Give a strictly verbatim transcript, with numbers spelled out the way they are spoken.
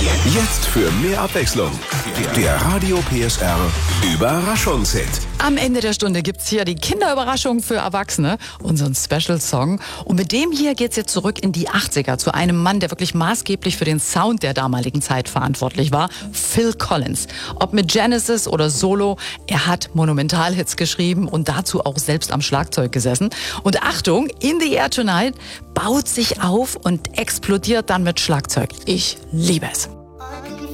Jetzt für mehr Abwechslung. Der Radio P S R Überraschungshit. Am Ende der Stunde gibt's hier die Kinderüberraschung für Erwachsene, unseren Special Song. Und mit dem hier geht's jetzt zurück in die achtziger zu einem Mann, der wirklich maßgeblich für den Sound der damaligen Zeit verantwortlich war, Phil Collins. Ob mit Genesis oder Solo, er hat Monumentalhits geschrieben und dazu auch selbst am Schlagzeug gesessen. Und Achtung, In the Air Tonight baut sich auf und explodiert dann mit Schlagzeug. Ich liebe es.